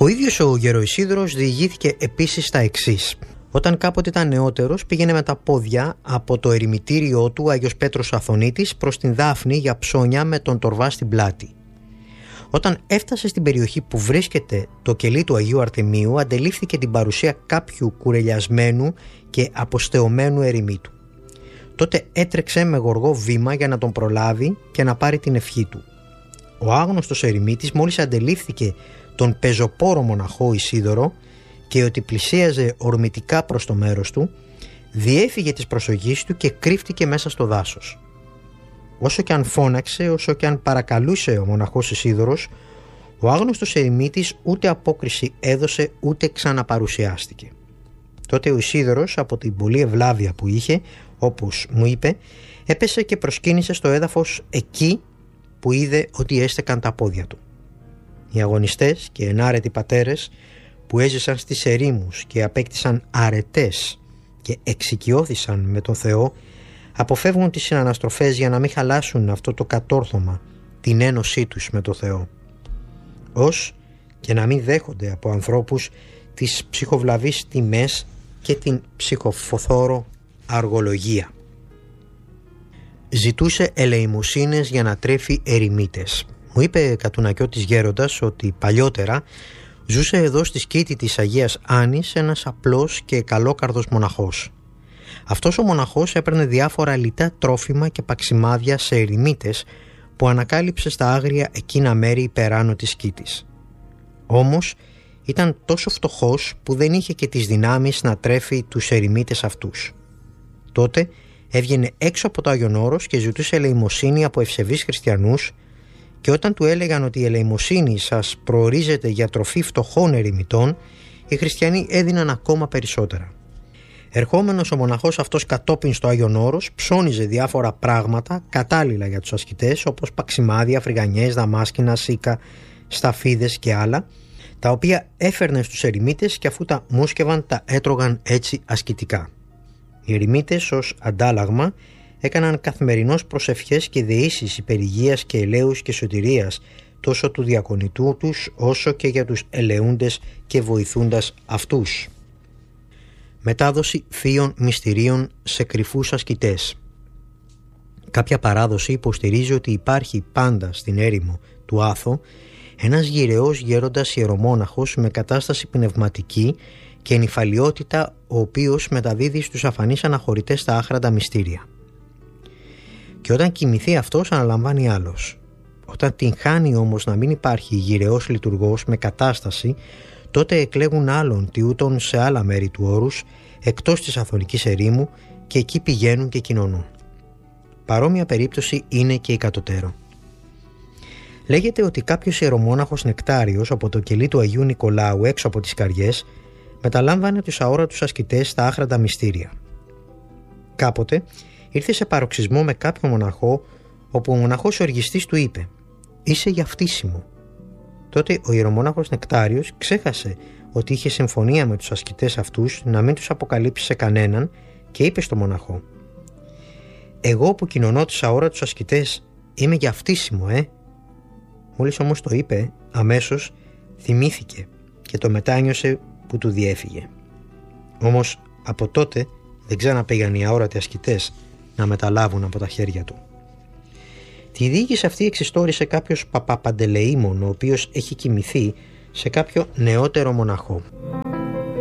Ο ίδιος ο Γεροϊσίδωρος διηγήθηκε επίσης τα εξής. Όταν κάποτε ήταν νεότερος, πήγαινε με τα πόδια από το ερημητήριό του Άγιος Πέτρος Αθωνίτης προς την Δάφνη για ψώνια με τον τορβά στην πλάτη. Όταν έφτασε στην περιοχή που βρίσκεται το κελί του Αγίου Αρτεμίου, αντελήφθηκε την παρουσία κάποιου κουρελιασμένου και αποστεωμένου ερημίτου. Τότε έτρεξε με γοργό βήμα για να τον προλάβει και να πάρει την ευχή του. Ο άγνωστος ερημίτης μόλις αντελήφθηκε τον πεζοπόρο μοναχό Ισίδωρο και ότι πλησίαζε ορμητικά προς το μέρος του, διέφυγε της προσοχής του και κρύφτηκε μέσα στο δάσος. Όσο και αν φώναξε, όσο και αν παρακαλούσε ο μοναχός Ισίδωρος, ο άγνωστος ερημίτης ούτε απόκριση έδωσε ούτε ξαναπαρουσιάστηκε. Τότε ο Ισίδωρος, από την πολλή ευλάβεια που είχε, όπως μου είπε, έπεσε και προσκύνησε στο έδαφος εκεί που είδε ότι έστεκαν τα πόδια του. Οι αγωνιστές και ενάρετοι πατέρες που έζησαν στις ερήμους και απέκτησαν αρετές και εξοικειώθησαν με τον Θεό, αποφεύγουν τις συναναστροφές για να μην χαλάσουν αυτό το κατόρθωμα, την ένωσή τους με τον Θεό. Ως και να μην δέχονται από ανθρώπους τις ψυχοβλαβείς τιμές και την ψυχοφθόρο αργολογία. Ζητούσε ελεημοσύνες για να τρέφει ερημίτες. Μου είπε Κατουνακιώτης Γέροντας ότι παλιότερα ζούσε εδώ στη σκήτη της Αγίας Άνης ένας απλός και καλόκαρδος μοναχός. Αυτός ο μοναχός έπαιρνε διάφορα λιτά τρόφιμα και παξιμάδια σε ερημίτες που ανακάλυψε στα άγρια εκείνα μέρη υπεράνω της σκήτης. Όμως ήταν τόσο φτωχός που δεν είχε και τις δυνάμεις να τρέφει τους ερημίτες αυτούς. Τότε έβγαινε έξω από το Άγιον Όρος και ζητούσε ελεημοσύνη από ευσεβείς χριστιανούς, και όταν του έλεγαν ότι η ελεημοσύνη σας προορίζεται για τροφή φτωχών ερημιτών, οι χριστιανοί έδιναν ακόμα περισσότερα. Ερχόμενος ο μοναχός αυτός κατόπιν στο Άγιον Όρος, ψώνιζε διάφορα πράγματα κατάλληλα για τους ασκητές, όπως παξιμάδια, φρυγανιές, δαμάσκηνα, σίκα, σταφίδες και άλλα, τα οποία έφερνε στους ερημίτες και αφού τα μούσκευαν τα έτρωγαν έτσι ασκητικά. Οι ερημίτες ως αντάλλαγμα έκαναν καθημερινώς προσευχές και δεήσεις υπέρ υγείας και ελέους και σωτηρίας, τόσο του διακονητού τους όσο και για τους ελεούντες και βοηθούντας αυτούς. Μετάδοση θείων μυστηρίων σε κρυφούς ασκητές. Κάποια παράδοση υποστηρίζει ότι υπάρχει πάντα στην έρημο του Άθο ένας γυρεός γέροντας ιερομόναχος με κατάσταση πνευματική και νηφαλιότητα, ο οποίος μεταδίδει στους αφανείς αναχωρητές τα άχραντα μυστήρια. Και όταν κοιμηθεί αυτός, αναλαμβάνει άλλος. Όταν την χάνει όμως να μην υπάρχει γυρεός λειτουργός με κατάσταση, τότε εκλέγουν άλλον τιούτον σε άλλα μέρη του όρους, εκτός της Αθωνικής ερήμου, και εκεί πηγαίνουν και κοινωνούν. Παρόμοια περίπτωση είναι και η κατωτέρω. Λέγεται ότι κάποιος ιερομόναχος Νεκτάριος από το κελί του Αγίου Νικολάου έξω από τις Καριές μεταλάμβανε τους αόρατους ασκητές στα άχραντα μυστήρια. Κάποτε ήρθε σε παροξισμό με κάποιο μοναχό, όπου ο μοναχός οργιστής του είπε «Είσαι για φτύσιμο». Τότε ο ιερομόναχος Νεκτάριος ξέχασε ότι είχε συμφωνία με τους ασκητές αυτούς να μην τους αποκαλύψει σε κανέναν και είπε στο μοναχό «Εγώ που κοινωνώ τους αόρατους ασκητές είμαι για φτύσιμο, Μόλις όμως το είπε, αμέσως θυμήθηκε και το μετάνιωσε που του διέφυγε. Όμως από τότε δεν ξαναπήγαν οι αόρατοι ασκητές να μεταλάβουν από τα χέρια του. Τη διοίκηση αυτή εξιστόρισε κάποιος Παπαπαντελεήμων, ο οποίος έχει κοιμηθεί σε κάποιο νεότερο μοναχό.